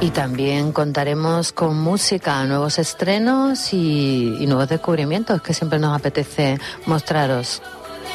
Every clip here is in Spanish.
Y también contaremos con música, nuevos estrenos y nuevos descubrimientos que siempre nos apetece mostraros.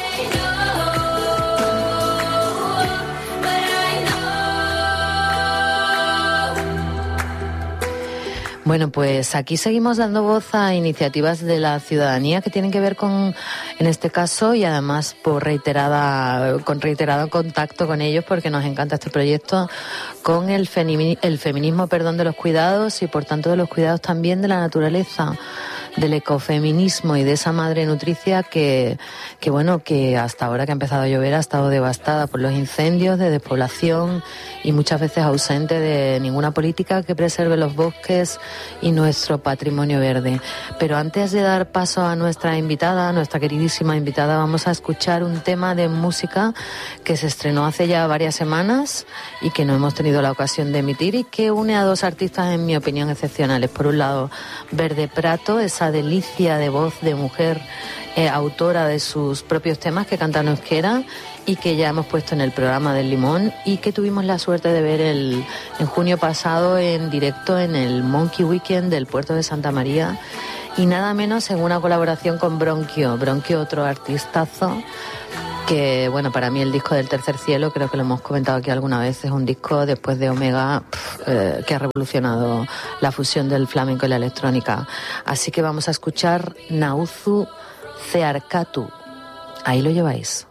Bueno, pues aquí seguimos dando voz a iniciativas de la ciudadanía que tienen que ver con, en este caso, y además con reiterado contacto con ellos, porque nos encanta este proyecto, con el feminismo, de los cuidados y por tanto de los cuidados también de la naturaleza, del ecofeminismo y de esa madre nutricia que hasta ahora que ha empezado a llover ha estado devastada por los incendios, de despoblación y muchas veces ausente de ninguna política que preserve los bosques y nuestro patrimonio verde. Pero antes de dar paso a nuestra invitada, nuestra queridísima invitada, vamos a escuchar un tema de música que se estrenó hace ya varias semanas y que no hemos tenido la ocasión de emitir y que une a dos artistas, en mi opinión, excepcionales. Por un lado, Verde Prato, esa delicia de voz de mujer, autora de sus propios temas que canta en euskera y que ya hemos puesto en el programa del Limón y que tuvimos la suerte de ver en junio pasado en directo en el Monkey Weekend del puerto de Santa María, y nada menos en una colaboración con Bronquio, otro artistazo que, bueno, para mí el disco del Tercer Cielo, creo que lo hemos comentado aquí alguna vez, es un disco después de Omega que ha revolucionado la fusión del flamenco y la electrónica. Así que vamos a escuchar Nauzu Zeharkatu. Ahí lo lleváis.